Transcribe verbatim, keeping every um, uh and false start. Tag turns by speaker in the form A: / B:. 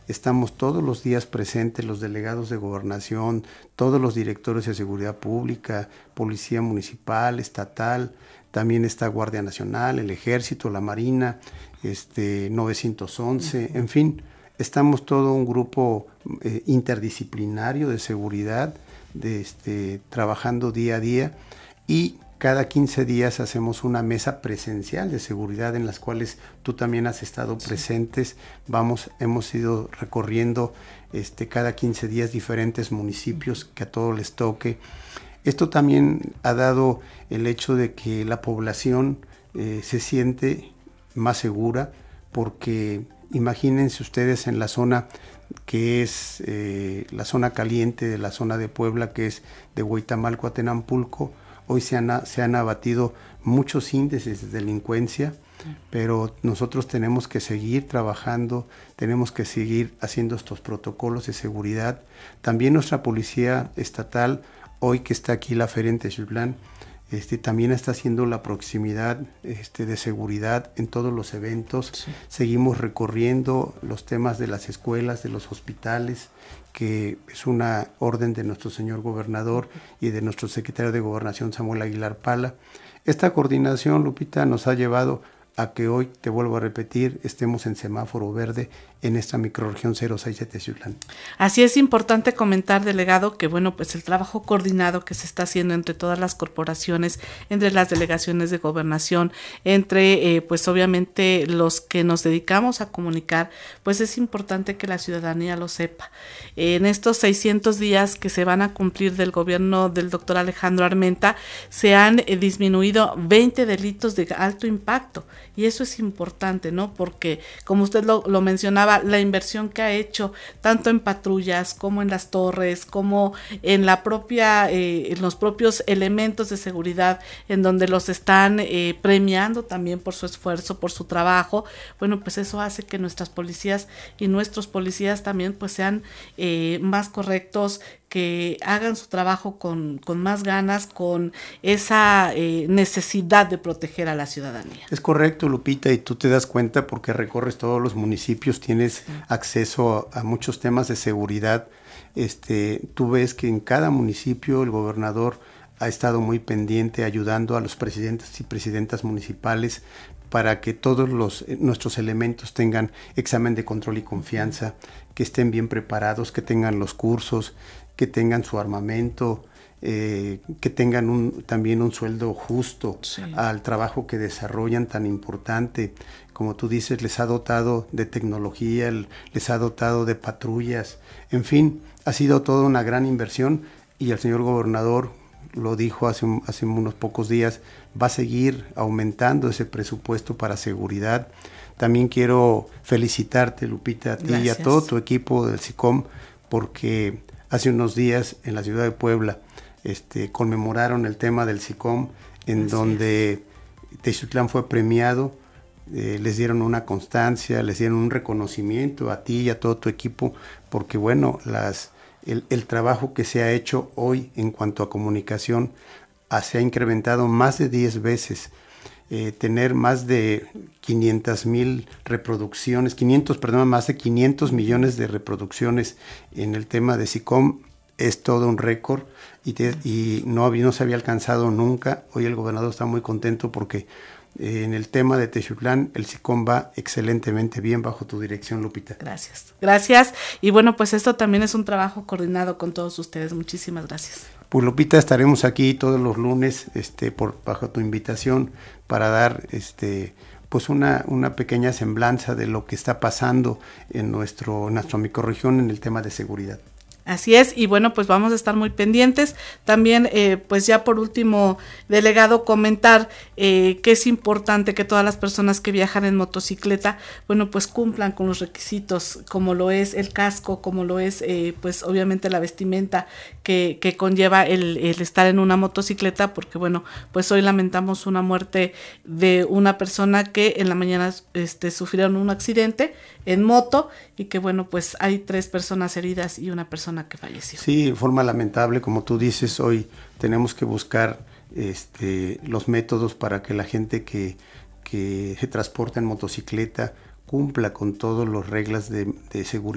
A: estamos todos los días presentes, los delegados de gobernación, todos los directores de seguridad pública, policía municipal, estatal, también está Guardia Nacional, el Ejército, la Marina, este, nueve once, en fin, estamos todo un grupo eh, interdisciplinario de seguridad, de, este, trabajando día a día, y cada quince días hacemos una mesa presencial de seguridad en las cuales tú también has estado presentes. Vamos, hemos ido recorriendo este, cada quince días diferentes municipios que a todos les toque. Esto también ha dado el hecho de que la población eh, se siente más segura, porque imagínense ustedes en la zona que es eh, la zona caliente de la zona de Puebla, que es de Huitamalco a Tenampulco. Hoy se han, se han abatido muchos índices de delincuencia, pero nosotros tenemos que seguir trabajando, tenemos que seguir haciendo estos protocolos de seguridad. También nuestra policía estatal, hoy que está aquí la feria en Texutlán, este, también está haciendo la proximidad este, de seguridad en todos los eventos. Sí. Seguimos recorriendo los temas de las escuelas, de los hospitales, que es una orden de nuestro señor gobernador y de nuestro secretario de Gobernación, Samuel Aguilar Pala. Esta coordinación, Lupita, nos ha llevado a que hoy, te vuelvo a repetir, estemos en semáforo verde en esta microrregión cero seis de Texutlán.
B: Así es importante comentar, delegado, que bueno, pues el trabajo coordinado que se está haciendo entre todas las corporaciones, entre las delegaciones de gobernación, entre eh, pues obviamente los que nos dedicamos a comunicar, pues es importante que la ciudadanía lo sepa. En estos seiscientos días que se van a cumplir del gobierno del doctor Alejandro Armenta, se han eh, disminuido veinte delitos de alto impacto, y eso es importante, ¿no? Porque, como usted lo, lo mencionaba, la inversión que ha hecho tanto en patrullas como en las torres, como en la propia, eh, en los propios elementos de seguridad, en donde los están eh, premiando también por su esfuerzo, por su trabajo. Bueno, pues eso hace que nuestras policías y nuestros policías también pues sean eh, más correctos, que hagan su trabajo con, con más ganas, con esa eh, necesidad de proteger a la ciudadanía.
A: Es correcto, Lupita, y tú te das cuenta porque recorres todos los municipios, tienes sí. acceso a, a muchos temas de seguridad. Este, tú ves que en cada municipio el gobernador ha estado muy pendiente, ayudando a los presidentes y presidentas municipales para que todos los, eh, nuestros elementos tengan examen de control y confianza, que estén bien preparados, que tengan los cursos, que tengan su armamento, eh, que tengan un, también un sueldo justo sí. al trabajo que desarrollan tan importante. Como tú dices, les ha dotado de tecnología, les ha dotado de patrullas, en fin, ha sido toda una gran inversión, y el señor gobernador lo dijo hace, hace unos pocos días, va a seguir aumentando ese presupuesto para seguridad. También quiero felicitarte, Lupita, a ti Gracias. Y a todo tu equipo del SICOM, porque hace unos días en la ciudad de Puebla este, conmemoraron el tema del SICOM, en Así donde es. Texutlán fue premiado, eh, les dieron una constancia, les dieron un reconocimiento a ti y a todo tu equipo, porque bueno, las, el, el trabajo que se ha hecho hoy en cuanto a comunicación ah, se ha incrementado más de diez veces. Eh, tener más de quinientas mil reproducciones, quinientos, perdón, más de quinientos millones de reproducciones en el tema de SICOM es todo un récord, y, te, y no, no se había alcanzado nunca. Hoy el gobernador está muy contento porque eh, en el tema de Texutlán el SICOM va excelentemente bien bajo tu dirección, Lupita.
B: Gracias, gracias, y bueno, pues esto también es un trabajo coordinado con todos ustedes. Muchísimas gracias.
A: Pues Lupita, estaremos aquí todos los lunes este, por, bajo tu invitación para dar este, pues una, una pequeña semblanza de lo que está pasando en, nuestro, en nuestra microrregión en el tema de seguridad.
B: Así es, y bueno, pues vamos a estar muy pendientes. También, eh, pues ya por último, delegado, comentar eh, que es importante que todas las personas que viajan en motocicleta, bueno, pues cumplan con los requisitos, como lo es el casco, como lo es, eh, pues obviamente la vestimenta que, que conlleva el, el estar en una motocicleta, porque bueno, pues hoy lamentamos una muerte de una persona que en la mañana este, sufrieron un accidente en moto, y que bueno, pues hay tres personas heridas y una persona que falleció.
A: Sí, de forma lamentable, como tú dices, hoy tenemos que buscar este, los métodos para que la gente que, que se transporta en motocicleta cumpla con todas las reglas de, de seguridad.